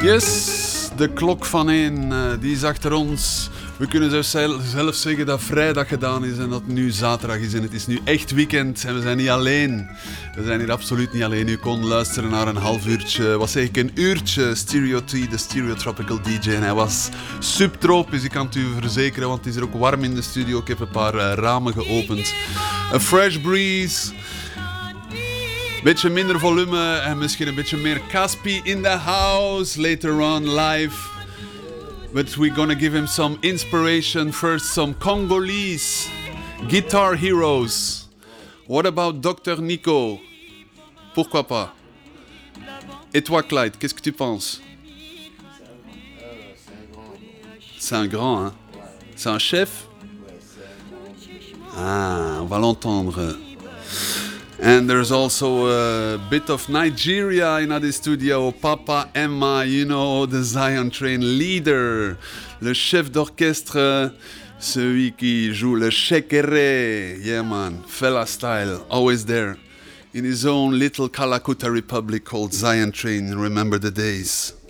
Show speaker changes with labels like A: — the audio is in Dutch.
A: Yes, de klok van 1, die is achter ons. We kunnen zelf zeggen dat vrijdag gedaan is en dat het nu zaterdag is. En het is nu echt weekend en we zijn niet alleen. We zijn hier absoluut niet alleen. U kon luisteren naar een half uurtje, wat zeg ik, een uurtje Stereo T, de Stereotropical DJ. En hij was subtropisch, ik kan het u verzekeren, want het is er ook warm in de studio. Ik heb een paar ramen geopend. A fresh breeze. Beetje minder volume en misschien een beetje meer Caspi in the house. Later on live. But we're gonna give him some inspiration. First, some Congolese guitar heroes. What about Dr. Nico? Pourquoi pas? Et toi, Clyde, qu'est-ce que tu penses? C'est un grand, hein? C'est un chef? Ah, on va l'entendre. And there's also a bit of Nigeria in the studio. Papa Emma, you know, the Zion Train leader, le chef d'orchestre, celui qui joue le shekere. Yeah, man, fella style, always there. In his own little Kalakuta republic called Zion Train. Remember the days.